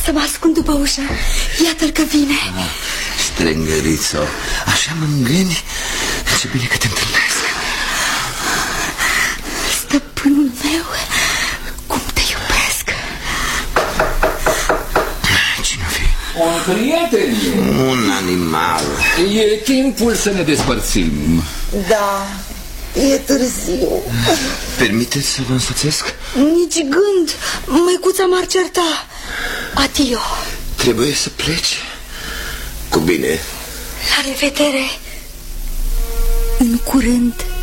să mă ascund după ușă. Iată-l că vine. Strângărițo, așa mă îngâni. Ce bine că te întâlnesc. Stăpânul meu, cum te iubesc. Cine-o fi? Un prieten. Un animal. E timpul să ne despărțim. Da, e târziu. Permiteți să vă însoțesc? Nici gând, măicuța m-ar certa. Adio. Trebuie să pleci? Cu bine. La revedere. În curând.